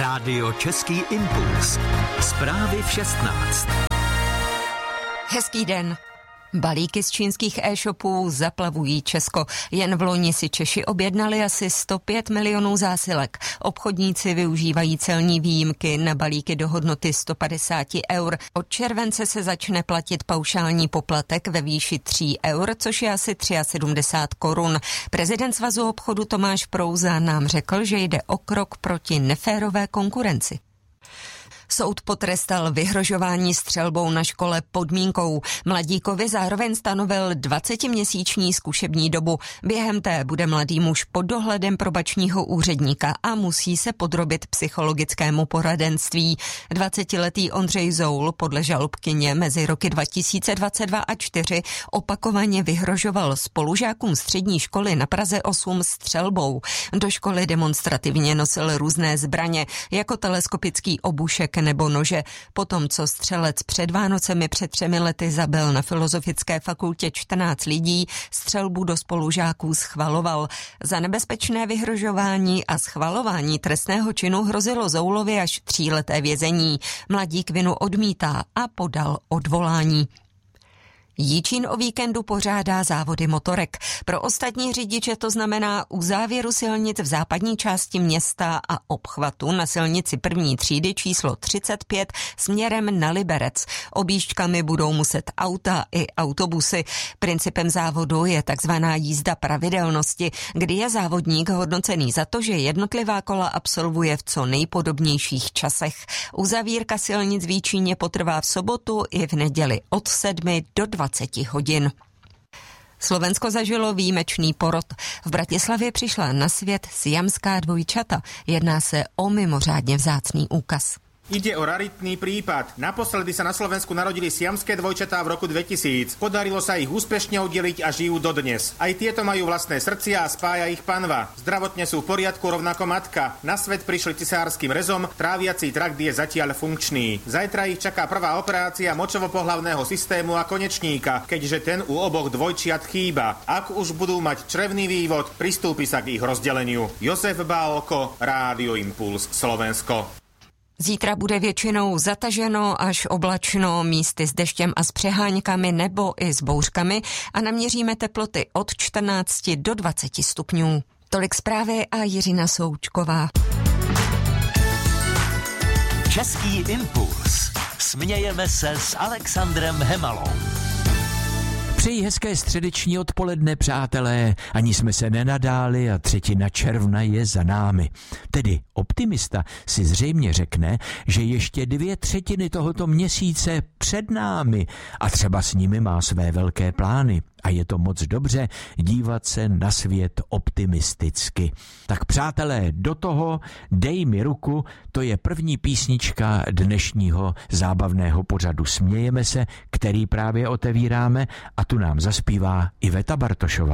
Rádio Český impuls. Zprávy v 16. Hezký den. Balíky z čínských e-shopů zaplavují Česko. Jen v loni si Češi objednali asi 105 milionů zásilek. Obchodníci využívají celní výjimky na balíky do hodnoty 150 eur. Od července se začne platit paušální poplatek ve výši 3 eur, což je asi 73 korun. Prezident Svazu obchodu Tomáš Prouza nám řekl, že jde o krok proti neférové konkurenci. Soud potrestal vyhrožování střelbou na škole podmínkou. Mladíkovi zároveň stanovil 20měsíční zkušební dobu. Během té bude mladý muž pod dohledem probačního úředníka a musí se podrobit psychologickému poradenství. 20letý Ondřej Zoul podle žalobkyně mezi roky 2022 a 2004 opakovaně vyhrožoval spolužákům střední školy na Praze 8 střelbou. Do školy demonstrativně nosil různé zbraně, jako teleskopický obušek nebo nože. Potom, co střelec před Vánocemi před 3 lety zabil na Filozofické fakultě 14 lidí, střelbu do spolužáků schvaloval. Za nebezpečné vyhrožování a schvalování trestného činu hrozilo Zoulovi až 3leté vězení. Mladík vinu odmítá a podal odvolání. Jičín o víkendu pořádá závody motorek. Pro ostatní řidiče to znamená uzávěru silnic v západní části města a obchvatu na silnici první třídy číslo 35 směrem na Liberec. Objížďkami budou muset auta i autobusy. Principem závodu je takzvaná jízda pravidelnosti, kdy je závodník hodnocený za to, že jednotlivá kola absolvuje v co nejpodobnějších časech. Uzavírka silnic v Jičíně potrvá v sobotu i v neděli od 7 do 20 hodin. Slovensko zažilo výjimečný porod. V Bratislavě přišla na svět siamská dvojčata. Jedná se o mimořádně vzácný úkaz. Ide o raritný prípad. Naposledy sa na Slovensku narodili siamské dvojčatá v roku 2000. Podarilo sa ich úspešne oddeliť a žijú dodnes. Aj tieto majú vlastné srdcia a spája ich panva. Zdravotne sú v poriadku rovnako matka. Na svet prišli cisárskym rezom, tráviací trakt je zatiaľ funkčný. Zajtra ich čaká prvá operácia močovo-pohlavného systému a konečníka, keďže ten u oboch dvojčiat chýba. Ak už budú mať črevný vývod, pristúpi sa k ich rozdeleniu. Jozef Bálko, Rádio Impuls, Slovensko. Zítra bude většinou zataženo až oblačno, místy s deštěm a s přeháňkami nebo i s bouřkami a naměříme teploty od 14 do 20 stupňů. Tolik zprávy a Jiřina Součková. Český impuls. Smějeme se s Alexandrem Hemalou. Přeji hezké středeční odpoledne, přátelé, ani jsme se nenadáli a 3. června je za námi. Tedy optimista si zřejmě řekne, že ještě 2/3 tohoto měsíce před námi a třeba s nimi má své velké plány. A je to moc dobře dívat se na svět optimisticky. Tak přátelé, do toho dej mi ruku, to je první písnička dnešního zábavného pořadu Smějeme se, který právě otevíráme a tu nám zaspívá Iveta Bartošová.